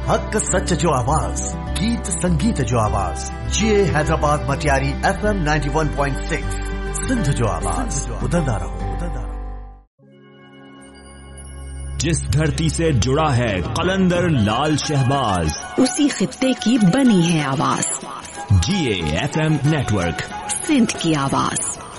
हक सच जो आवाज, गीत संगीत जो आवाज, जिए हैदराबाद मटियारी FM 91.6 सिंध जो आवाज, उदंदा रहो। जिस धरती से जुड़ा है कलंदर लाल शहबाज, उसी खित्ते की बनी है आवाज। GA FM नेटवर्क, सिंध की आवाज।